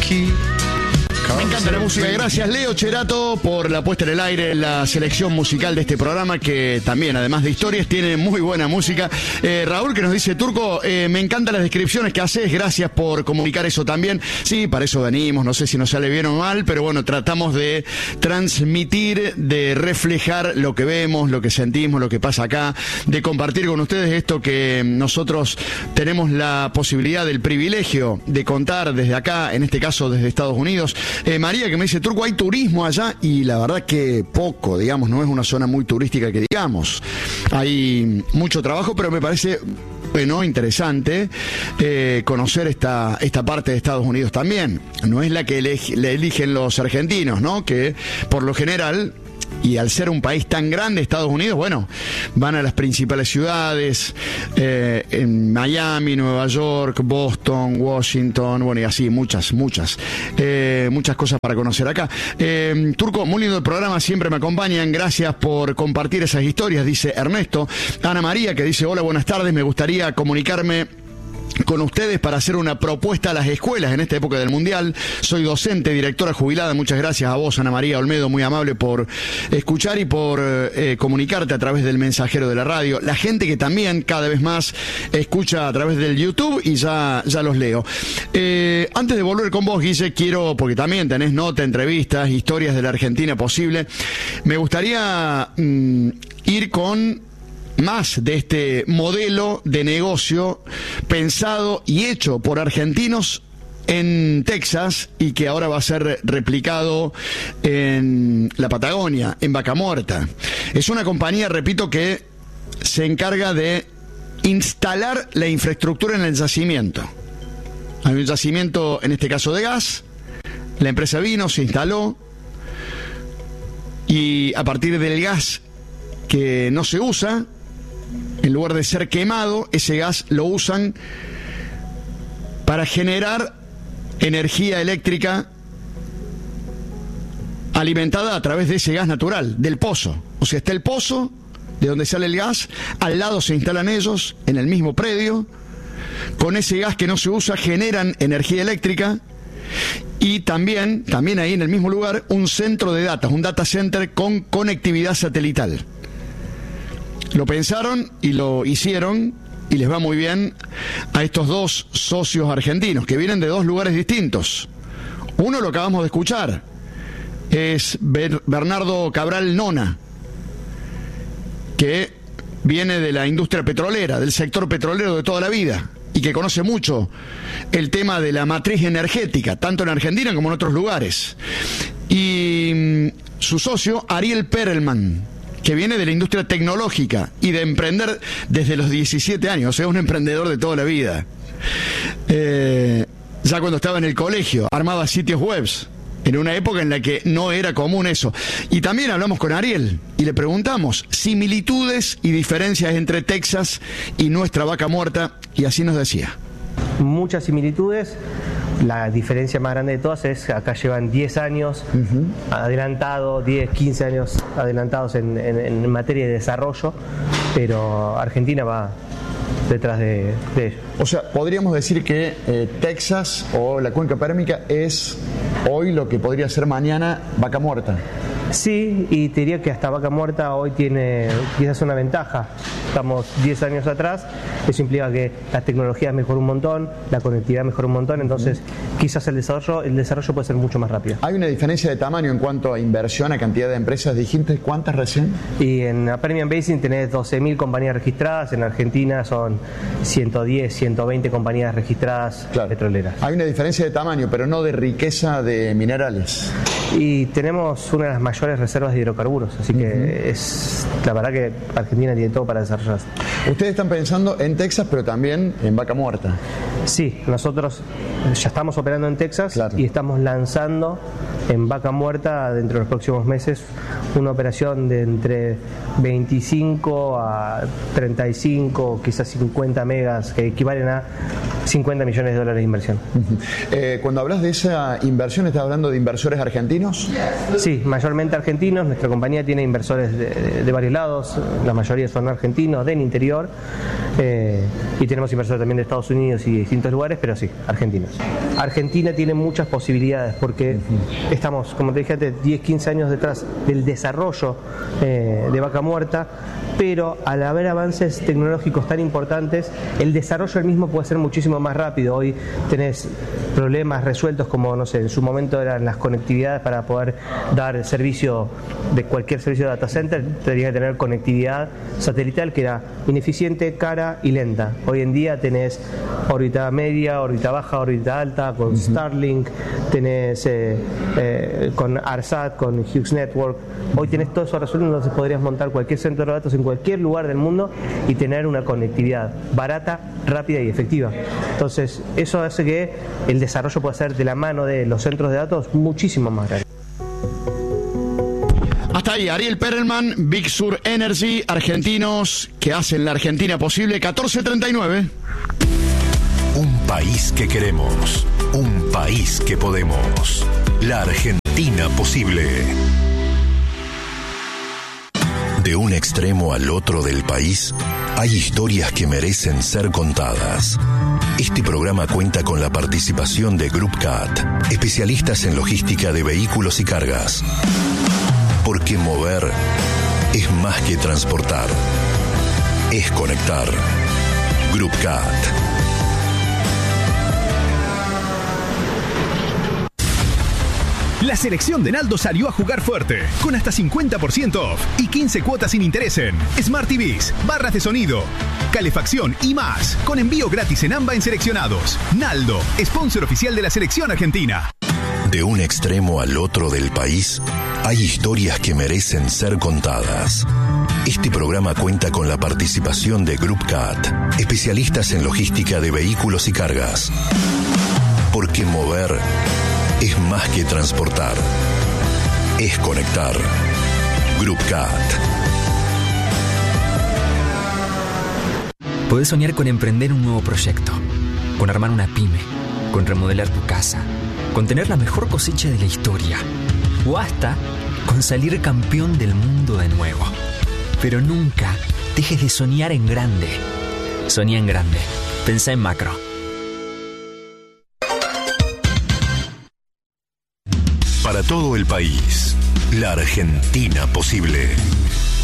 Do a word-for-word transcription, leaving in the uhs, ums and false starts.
aquí. Me encanta la música. Gracias, Leo Cherato, por la puesta en el aire, la selección musical de este programa, que también, además de historias, tiene muy buena música. Eh, Raúl, que nos dice, Turco, eh, me encantan las descripciones que haces, gracias por comunicar eso también. Sí, para eso venimos, no sé si nos sale bien o mal, pero bueno, tratamos de transmitir, de reflejar lo que vemos, lo que sentimos, lo que pasa acá, de compartir con ustedes esto que nosotros tenemos la posibilidad, el privilegio de contar desde acá, en este caso desde Estados Unidos. Eh, María, que me dice, Turco, hay turismo allá, y la verdad que poco, digamos, no es una zona muy turística que digamos. Hay mucho trabajo, pero me parece, bueno, interesante eh, conocer esta, esta parte de Estados Unidos también. No es la que eleg- le eligen los argentinos, ¿no? Que por lo general, y al ser un país tan grande, Estados Unidos, bueno, van a las principales ciudades, eh, en Miami, Nueva York, Boston, Washington, bueno, y así, muchas, muchas, eh, muchas cosas para conocer acá. Eh, Turco, muy lindo el programa, siempre me acompañan, gracias por compartir esas historias, dice Ernesto. Ana María, que dice, hola, buenas tardes, me gustaría comunicarme con ustedes para hacer una propuesta a las escuelas en esta época del Mundial. Soy docente, directora jubilada. Muchas gracias a vos, Ana María Olmedo, muy amable por escuchar y por eh, comunicarte a través del mensajero de la radio. La gente que también cada vez más escucha a través del YouTube, y ya, ya los leo. Eh, antes de volver con vos, Guille, quiero, porque también tenés nota, entrevistas, historias de la Argentina posible, me gustaría mm, ir con más de este modelo de negocio pensado y hecho por argentinos en Texas, y que ahora va a ser replicado en la Patagonia, en Vaca Muerta. Es una compañía, repito, que se encarga de instalar la infraestructura en el yacimiento. Hay un yacimiento, en este caso de gas, la empresa vino, se instaló, y a partir del gas que no se usa, en lugar de ser quemado, ese gas lo usan para generar energía eléctrica alimentada a través de ese gas natural, del pozo. O sea, está el pozo de donde sale el gas, al lado se instalan ellos, en el mismo predio, con ese gas que no se usa generan energía eléctrica, y también, también ahí en el mismo lugar, un centro de datos, un data center con conectividad satelital. Lo pensaron y lo hicieron, y les va muy bien a estos dos socios argentinos que vienen de dos lugares distintos. Uno lo acabamos de escuchar, es Ber- Bernardo Cabral Nona, que viene de la industria petrolera, del sector petrolero de toda la vida, y que conoce mucho el tema de la matriz energética, tanto en Argentina como en otros lugares. Y mm, su socio, Ariel Perelman, que viene de la industria tecnológica y de emprender desde los diecisiete años, o sea, un emprendedor de toda la vida. Eh, ya cuando estaba en el colegio, armaba sitios webs, en una época en la que no era común eso. Y también hablamos con Ariel y le preguntamos similitudes y diferencias entre Texas y nuestra Vaca Muerta, y así nos decía. Muchas similitudes. La diferencia más grande de todas es que acá llevan diez años uh-huh. adelantado, diez, quince años adelantados en, en, en materia de desarrollo, pero Argentina va detrás de, de ello. O sea, podríamos decir que eh, Texas o la cuenca pérmica es hoy lo que podría ser mañana Vaca Muerta. Sí, y te diría que hasta Vaca Muerta hoy tiene quizás una ventaja. Estamos diez años atrás, eso implica que las tecnologías mejoran un montón, la conectividad mejora un montón, entonces uh-huh. quizás el desarrollo el desarrollo puede ser mucho más rápido. ¿Hay una diferencia de tamaño en cuanto a inversión, a cantidad de empresas? ¿Dijiste cuántas recién? Y en la Permian Basin tenés doce mil compañías registradas, en Argentina son ciento diez, ciento veinte compañías registradas claro. petroleras. Hay una diferencia de tamaño, pero no de riqueza de minerales. Y tenemos una de las mayores reservas de hidrocarburos, así que uh-huh. es la verdad que Argentina tiene todo para desarrollarse. Ustedes están pensando en Texas, pero también en Vaca Muerta. Sí, nosotros ya estamos operando en Texas claro. y estamos lanzando en Vaca Muerta dentro de los próximos meses una operación de entre veinticinco a treinta y cinco, quizás cincuenta megas, que equivalen a cincuenta millones de dólares de inversión. Uh-huh. eh, cuando hablas de esa inversión, ¿estás hablando de inversores argentinos? Sí, mayormente argentinos. Nuestra compañía tiene inversores de, de, de varios lados, la mayoría son argentinos, del interior, eh, y tenemos inversores también de Estados Unidos y de distintos lugares, pero sí, argentinos. Argentina tiene muchas posibilidades porque uh-huh. estamos, como te dije antes, diez, quince años detrás del desarrollo eh, de Vaca Muerta, pero al haber avances tecnológicos tan importantes, el desarrollo del mismo puede ser muchísimo más rápido. Hoy tenés problemas resueltos como, no sé, en su momento eran las conectividades para poder dar el servicio de cualquier servicio de data center, tenías que tener conectividad satelital que era ineficiente, cara y lenta. Hoy en día tenés órbita media, órbita baja, órbita alta, con uh-huh. Starlink, tenés eh, eh, con ARSAT, con Hughes Network. Hoy tenés todo eso resuelto, entonces podrías montar cualquier centro de datos en cualquier lugar del mundo y tener una conectividad barata, rápida y efectiva. Entonces, eso hace que el desarrollo pueda ser de la mano de los centros de datos muchísimo más grande. Hasta ahí, Ariel Perelman, Big Sur Energy, argentinos que hacen la Argentina posible. catorce treinta y nueve. Un país que queremos, un país que podemos. La Argentina posible. De un extremo al otro del país, hay historias que merecen ser contadas. Este programa cuenta con la participación de Group C A T, especialistas en logística de vehículos y cargas. Porque mover es más que transportar, es conectar. Group C A T. La selección de Naldo salió a jugar fuerte, con hasta cincuenta por ciento off y quince cuotas sin interés en Smart T Vs, barras de sonido, calefacción y más, con envío gratis en AMBA en seleccionados. Naldo, sponsor oficial de la selección argentina. De un extremo al otro del país, hay historias que merecen ser contadas. Este programa cuenta con la participación de Group C A T, especialistas en logística de vehículos y cargas. Porque mover es más que transportar, es conectar. Group C A T. Podés soñar con emprender un nuevo proyecto, con armar una pyme, con remodelar tu casa, con tener la mejor cosecha de la historia, o hasta con salir campeón del mundo de nuevo. Pero nunca dejes de soñar en grande. Soñá en grande. Pensá en macro. Para todo el país, la Argentina posible.